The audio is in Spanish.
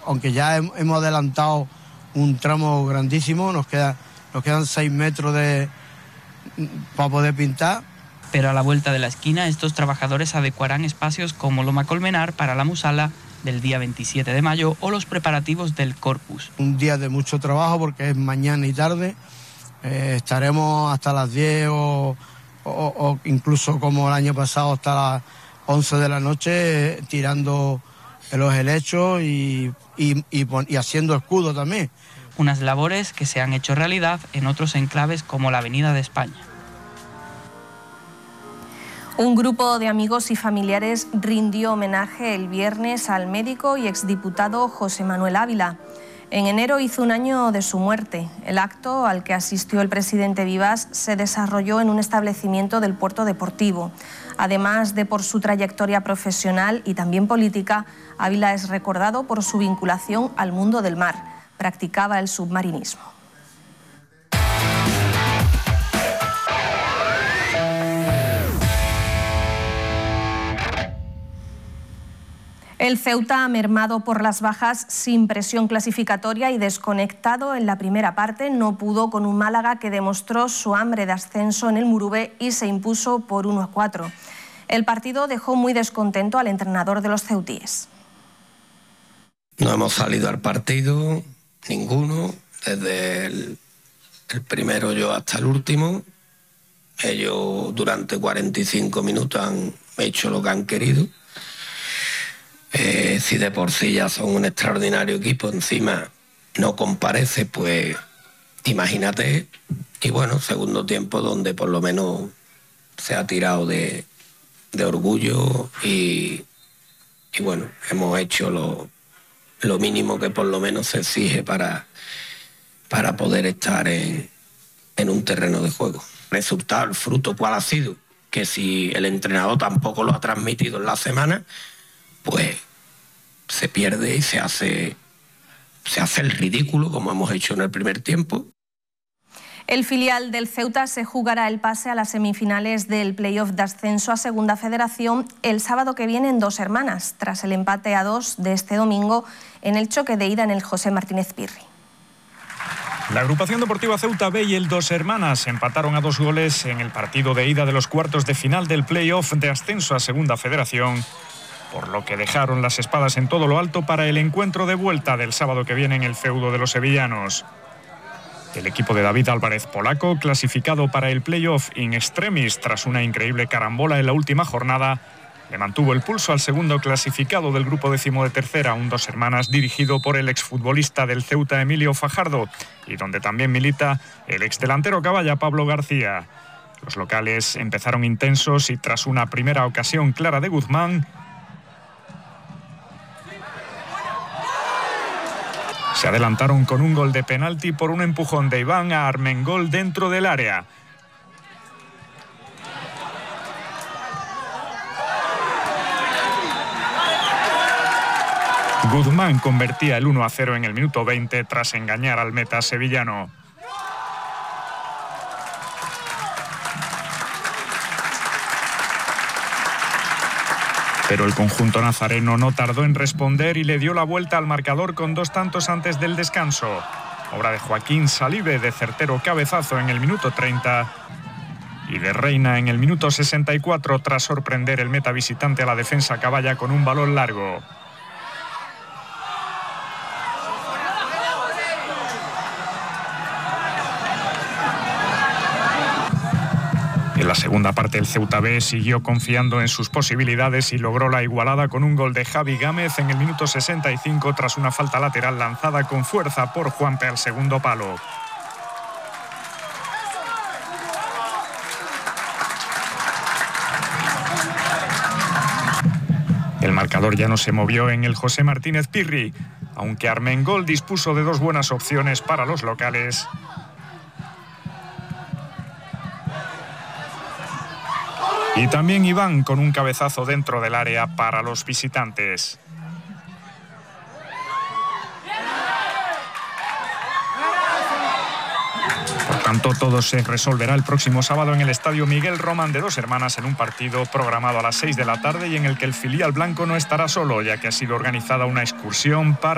aunque ya hemos adelantado un tramo grandísimo, nos quedan 6 metros para poder pintar. Pero a la vuelta de la esquina estos trabajadores adecuarán espacios como Loma Colmenar para la Musala del día 27 de mayo o los preparativos del Corpus. Un día de mucho trabajo porque es mañana y tarde. Estaremos hasta las 10 o incluso como el año pasado hasta las 11 de la noche tirando los helechos y haciendo escudo también. Unas labores que se han hecho realidad en otros enclaves como la Avenida de España. Un grupo de amigos y familiares rindió homenaje el viernes al médico y exdiputado José Manuel Ávila. En enero hizo un año de su muerte. El acto al que asistió el presidente Vivas se desarrolló en un establecimiento del puerto deportivo. Además de por su trayectoria profesional y también política, Ávila es recordado por su vinculación al mundo del mar. Practicaba el submarinismo. El Ceuta, mermado por las bajas, sin presión clasificatoria y desconectado en la primera parte, no pudo con un Málaga que demostró su hambre de ascenso en el Murube y se impuso por 1-4. El partido dejó muy descontento al entrenador de los ceutíes. No hemos salido al partido, ninguno, desde el primero yo hasta el último. Ellos durante 45 minutos han hecho lo que han querido. Si de por sí ya son un extraordinario equipo, encima no comparece, pues imagínate. Y bueno, segundo tiempo donde por lo menos se ha tirado de orgullo y bueno, hemos hecho lo mínimo que por lo menos se exige para poder estar en un terreno de juego. Resultado, el fruto, ¿cuál ha sido? Que si el entrenador tampoco lo ha transmitido en la semana, pues se pierde y se hace el ridículo como hemos hecho en el primer tiempo. El filial del Ceuta se jugará el pase a las semifinales del playoff de ascenso a Segunda Federación el sábado que viene en Dos Hermanas, tras el empate a 2 de este domingo en el choque de ida en el José Martínez Pirri. La agrupación deportiva Ceuta B y el Dos Hermanas empataron a 2 goles en el partido de ida de los cuartos de final del playoff de ascenso a Segunda Federación, por lo que dejaron las espadas en todo lo alto para el encuentro de vuelta del sábado que viene en el feudo de los sevillanos. El equipo de David Álvarez Polaco, clasificado para el playoff in extremis tras una increíble carambola en la última jornada, le mantuvo el pulso al segundo clasificado del grupo décimo de tercera, un Dos Hermanas dirigido por el exfutbolista del Ceuta Emilio Fajardo y donde también milita el exdelantero caballa Pablo García. Los locales empezaron intensos y tras una primera ocasión clara de Guzmán, se adelantaron con un gol de penalti por un empujón de Iván a Armengol dentro del área. Guzmán convertía el 1-0 en el minuto 20 tras engañar al meta sevillano. Pero el conjunto nazareno no tardó en responder y le dio la vuelta al marcador con 2 tantos antes del descanso. Obra de Joaquín Salive de certero cabezazo en el minuto 30 y de Reina en el minuto 64 tras sorprender el meta visitante a la defensa caballa con un balón largo. En la segunda parte el Ceuta B siguió confiando en sus posibilidades y logró la igualada con un gol de Javi Gámez en el minuto 65 tras una falta lateral lanzada con fuerza por Juanpe al segundo palo. El marcador ya no se movió en el José Martínez Pirri, aunque Armengol dispuso de 2 buenas opciones para los locales. Y también Iván con un cabezazo dentro del área para los visitantes. Por tanto, todo se resolverá el próximo sábado en el Estadio Miguel Román de Dos Hermanas en un partido programado a las 6 de la tarde y en el que el filial blanco no estará solo, ya que ha sido organizada una excursión para